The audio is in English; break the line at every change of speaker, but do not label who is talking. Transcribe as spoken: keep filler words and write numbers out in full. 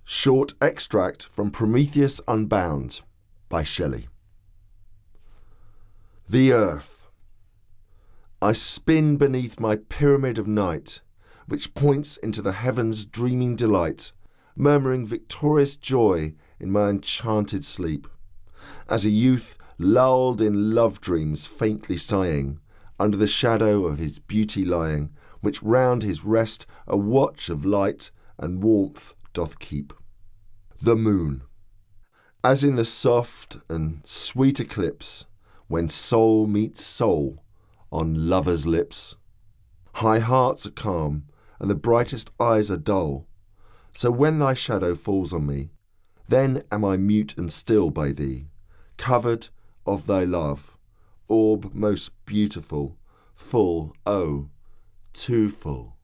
Short extract from Prometheus Unbound by Shelley. The earth. I spin beneath my pyramid of night, which points into the heavens' dreaming delight, murmuring victorious joy in my enchanted sleep. As a youth lulled in love dreams faintly sighing, under the shadow of his beauty lying, which round his rest a watch of light and warmth doth keep. The moon. As in the soft and sweet eclipse, when soul meets soul on lovers' lips, high hearts are calm, and the brightest eyes are dull. So when thy shadow falls on me, then am I mute and still by thee, covered of thy love, orb most beautiful, full, oh, too full.